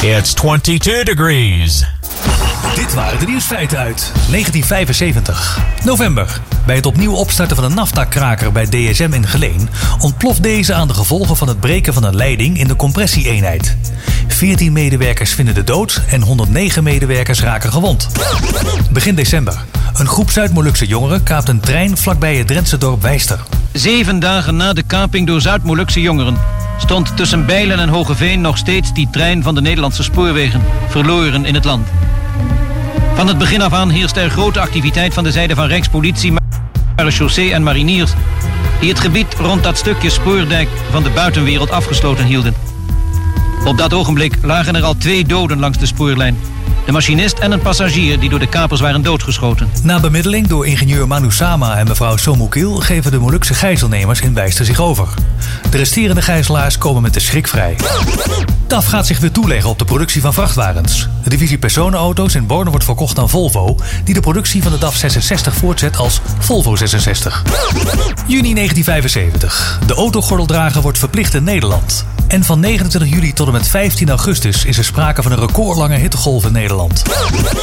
It's 22 degrees. Dit waren de nieuwsfeiten uit 1975. November. Bij het opnieuw opstarten van een nafta-kraker bij DSM in Geleen ontploft deze aan de gevolgen van het breken van een leiding in de compressieeenheid. 14 medewerkers vinden de dood en 109 medewerkers raken gewond. Begin december. Een groep Zuid-Molukse jongeren kaapt een trein vlakbij het Drentse dorp Wijster. 7 dagen na de kaping door Zuid-Molukse jongeren stond tussen Bijlen en Hogeveen nog steeds die trein van de Nederlandse spoorwegen, verloren in het land. Van het begin af aan heerste er grote activiteit van de zijde van Rijkspolitie, Marechaussee en mariniers, die het gebied rond dat stukje spoordijk van de buitenwereld afgesloten hielden. Op dat ogenblik lagen er al 2 doden langs de spoorlijn. De machinist en een passagier die door de kapers waren doodgeschoten. Na bemiddeling door ingenieur Manu Sama en mevrouw Somukil geven de Molukse gijzelnemers in Wijster zich over. De resterende gijzelaars komen met de schrik vrij. DAF gaat zich weer toeleggen op de productie van vrachtwagens. De divisie personenauto's in Borne wordt verkocht aan Volvo, die de productie van de DAF 66 voortzet als Volvo 66. Juni 1975. De autogordeldrager wordt verplicht in Nederland. En van 29 juli tot en met 15 augustus is er sprake van een recordlange hittegolf in Nederland.